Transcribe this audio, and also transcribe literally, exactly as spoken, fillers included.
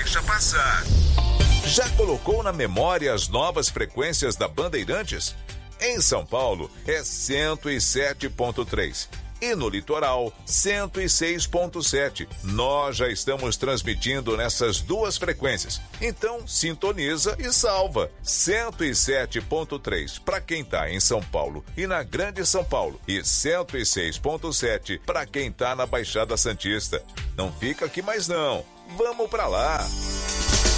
deixa passar. Já colocou na memória as novas frequências da Bandeirantes? Em São Paulo é cento e sete ponto três e no litoral cento e seis ponto sete. Nós já estamos transmitindo nessas duas frequências. Então sintoniza e salva. cento e sete ponto três para quem está em São Paulo e na Grande São Paulo e cento e seis ponto sete para quem está na Baixada Santista. Não fica aqui mais não. Vamos para lá.